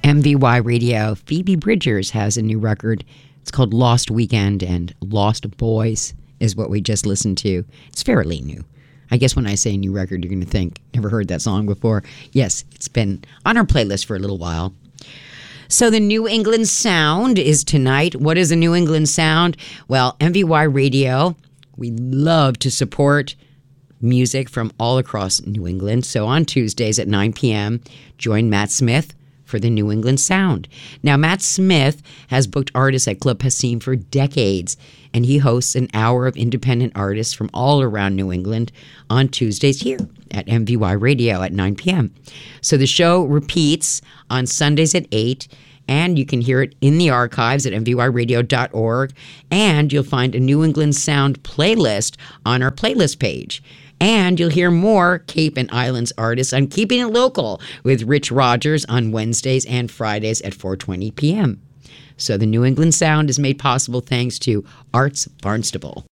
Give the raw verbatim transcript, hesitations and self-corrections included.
M V Y Radio. Phoebe Bridgers has a new record. It's called Lost Weekend, and Lost Boys is what we just listened to. It's fairly new. I guess when I say new record, you're going to think, never heard that song before. Yes, it's been on our playlist for a little while. So the New England Sound is tonight. What is the New England Sound? Well, M V Y Radio, we love to support music from all across New England. So on Tuesdays at nine p.m., join Matt Smith for the New England Sound. Now, Matt Smith has booked artists at Club Passim for decades, and he hosts an hour of independent artists from all around New England on Tuesdays here at M V Y Radio at nine p.m. So the show repeats on Sundays at eight, and you can hear it in the archives at m v y radio dot org, and you'll find a New England Sound playlist on our playlist page. And you'll hear more Cape and Islands artists on Keeping It Local with Rich Rogers on Wednesdays and Fridays at four twenty p.m. So the New England Sound is made possible thanks to Arts Barnstable.